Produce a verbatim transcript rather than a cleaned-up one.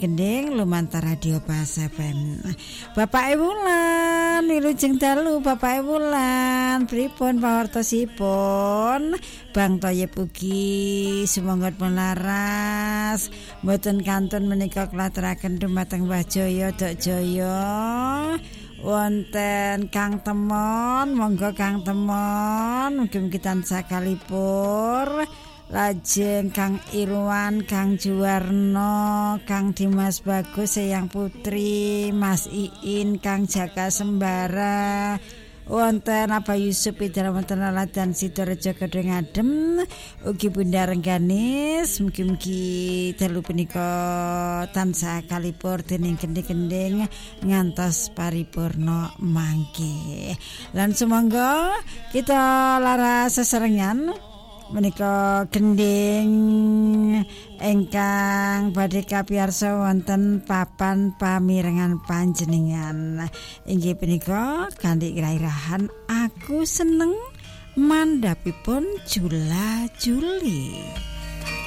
gending-gending lumantar radio Pas F M. Bapak Wulan wilujeng dalu Bapak Wulan pripun pawartosipun Bang Thoyib ugi sumangga melaras mboten kantun menika klaturaken dumateng Mbah Jaya Dok Jaya wonten Kang Temon, monggo Kang Temon mugi-mugi tansah kalipur. Lajeng Kang Irwan, Kang Juwarno, Kang Dimas Bagus, Eyang Putri, Mas Iin, Kang Jaka Sembara, wonten Aba Yusuf Idra wonten Laladan Sidorejo Gedhe Ngadem, ugi Bunda Rengganis, mugi-mugi dalu punika tansah kalipur dening gending-gending ngantos paripurna mangke. Lan sumangga kita laras sesarengan menika gending ingkang badhe kapiyarsa wonten papan pamirengan panjenengan inggih punika kanthi irahan Aku Seneng mandhapipun Jula Juli.